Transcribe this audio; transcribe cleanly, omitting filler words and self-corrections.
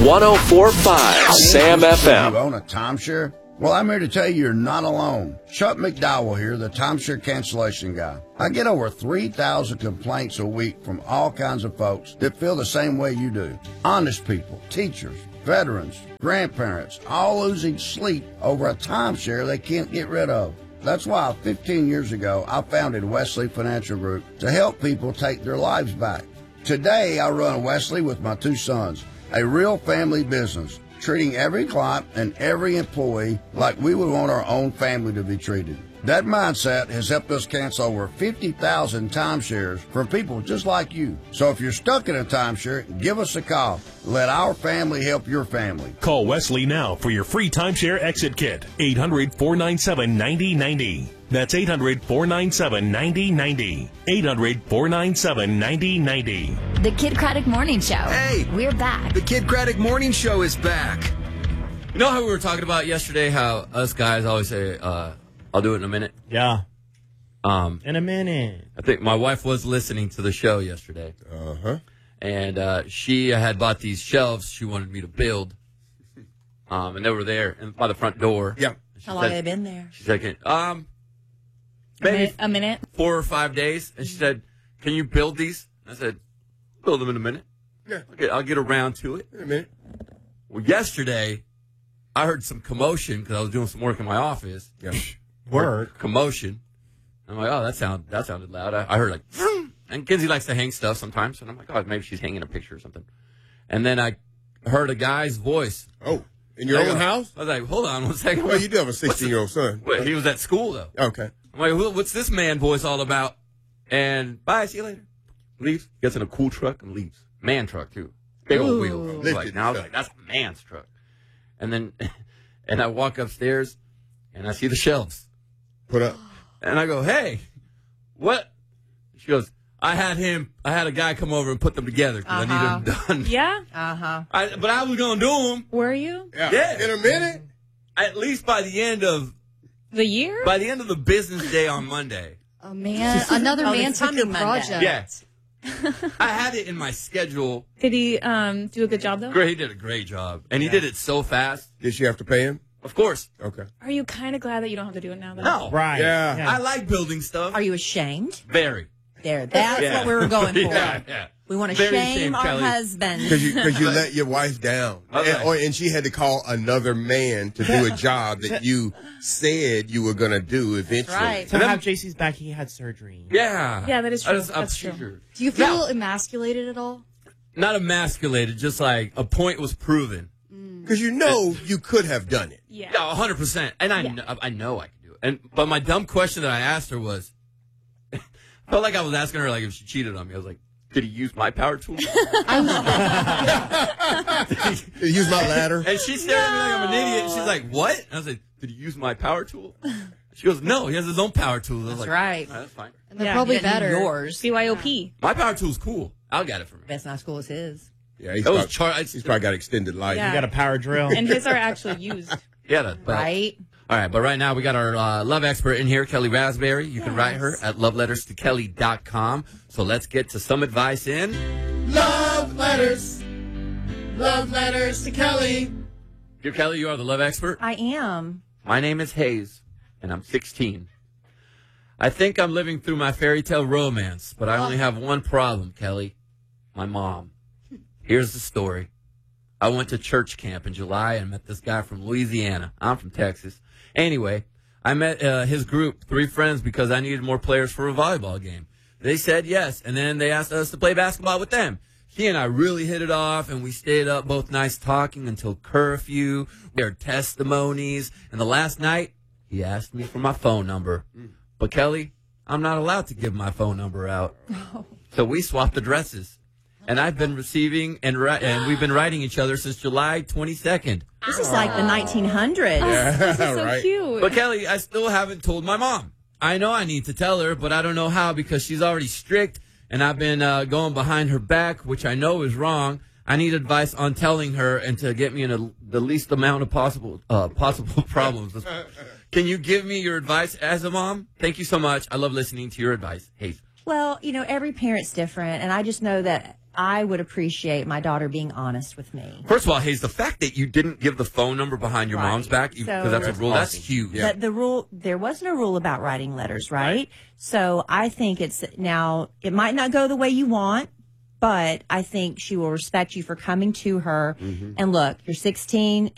104.5 Sam FM. You own a timeshare? Well, I'm here to tell you you're not alone. Chuck McDowell here, the timeshare cancellation guy. I get over 3,000 complaints a week from all kinds of folks that feel the same way you do. Honest people, teachers, veterans, grandparents, all losing sleep over a timeshare they can't get rid of. That's why 15 years ago, I founded Wesley Financial Group to help people take their lives back. Today, I run Wesley with my two sons, a real family business, treating every client and every employee like we would want our own family to be treated. That mindset has helped us cancel over 50,000 timeshares from people just like you. So if you're stuck in a timeshare, give us a call. Let our family help your family. Call Wesley now for your free timeshare exit kit. 800-497-9090. That's 800-497-9090. 800-497-9090. The Kid Craddock Morning Show. Hey! We're back. The Kid Craddock Morning Show is back. You know how we were talking about yesterday, how us guys always say, I'll do it in a minute? Yeah. In a minute. I think my wife was listening to the show yesterday. Uh-huh. And she had bought these shelves she wanted me to build. And they were there by the front door. Yeah. How long have they been there? She said, maybe A minute? 4 or 5 days. And she said, can you build these? I said, build them in a minute. Yeah. Okay, I'll get around to it. In a minute. Well, yesterday, I heard some commotion because I was doing some work in my office. Yeah. Work. Commotion. I'm like, oh, that sounded loud. I heard like, vroom. And Kinsey likes to hang stuff sometimes. And I'm like, oh, maybe she's hanging a picture or something. And then I heard a guy's voice. Oh, in your own house? I was like, hold on 1 second. Well, you do have a 16-year-old son. Wait, he was at school, though. Okay. I'm like, what's this man voice all about? And bye, see you later. Leaves, gets in a cool truck and leaves. Man truck, too. Big old wheels. I was like, that's a man's truck. And then, and I walk upstairs, and I see the shelves. Put up. And I go, hey, what? She goes, I had a guy come over and put them together because I need them done. Yeah? Uh-huh. But I was going to do them. Were you? Yeah. In a minute? At least by the end of The year? By the end of the business day on Monday. Oh, man. Another man took your project. Yeah. I had it in my schedule. Did he do a good job, though? Great. He did a great job. And he did it so fast. Did she have to pay him? Of course. Okay. Are you kind of glad that you don't have to do it now, though? No. Right. Yeah. I like building stuff. Are you ashamed? Very. There. That's what we were going for. Yeah. We want to Very shame ashamed, our Kelly. husband. Because you let your wife down. Okay. And she had to call another man to do a job that you said you were going to do eventually. Right. To have JC's back, he had surgery. Yeah. Yeah, that is true. That's true. true. Do you feel emasculated at all? Not emasculated, just like a point was proven. Because you know you could have done it. Yeah. Yeah, 100%. And I know I can do it. But my dumb question that I asked her was, I felt like I was asking her like if she cheated on me. I was like, did he use my power tool? Did he use my ladder? And she stared at me like I'm an idiot. And she's like, what? And I was like, did he use my power tool? She goes, no, he has his own power tool. I was like, right. "Oh, that's fine. And they're probably you didn't better. use yours. BYOP. My power tool's cool. I'll get it from her. That's not as cool as his. Yeah, He's he's probably got extended life. Yeah. You got a power drill. And his are actually used. Yeah, Right? All right, but right now we got our love expert in here, Kelly Raspberry. You can write her at loveletterstokelly.com. So let's get to some advice in Love letters. Love letters to Kelly. Dear Kelly, you are the love expert. I am. My name is Hayes, and I'm 16. I think I'm living through my fairy tale romance, but I only have one problem, Kelly. My mom. Here's the story. I went to church camp in July and met this guy from Louisiana. I'm from Texas. Anyway, I met his group, 3 friends, because I needed more players for a volleyball game. They said yes, and then they asked us to play basketball with them. He and I really hit it off, and we stayed up both nights talking until curfew. We heard testimonies, and the last night, he asked me for my phone number. But, Kelly, I'm not allowed to give my phone number out. So we swapped addresses. And I've been receiving and we've been writing each other since July 22nd. This is like the 1900s. This is so right. cute. But, Kelly, I still haven't told my mom. I know I need to tell her, but I don't know how because she's already strict, and I've been going behind her back, which I know is wrong. I need advice on telling her and to get me in the least amount of possible problems. Can you give me your advice as a mom? Thank you so much. I love listening to your advice. Hayes. Well, every parent's different, and I just know that I would appreciate my daughter being honest with me. First of all, Hayes, the fact that you didn't give the phone number behind your mom's back, because that's a rule, that's huge. But the rule, there wasn't a rule about writing letters, right? So I think it's now, it might not go the way you want, but I think she will respect you for coming to her. And look, you're 16.